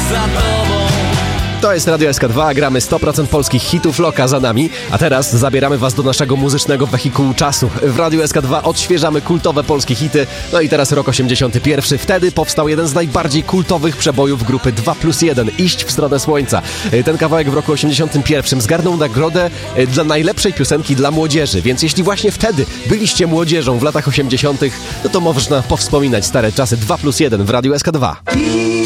za tobą. To jest Radio SK2, gramy 100% polskich hitów, Loka za nami, a teraz zabieramy was do naszego muzycznego wehikułu czasu. W Radio SK2 odświeżamy kultowe polskie hity, no i teraz rok 81. Wtedy powstał jeden z najbardziej kultowych przebojów grupy 2+1, Iść w stronę słońca. Ten kawałek w roku 81 zgarnął nagrodę dla najlepszej piosenki dla młodzieży, więc jeśli właśnie wtedy byliście młodzieżą w latach 80., no to można powspominać stare czasy. 2+1 w Radio SK2.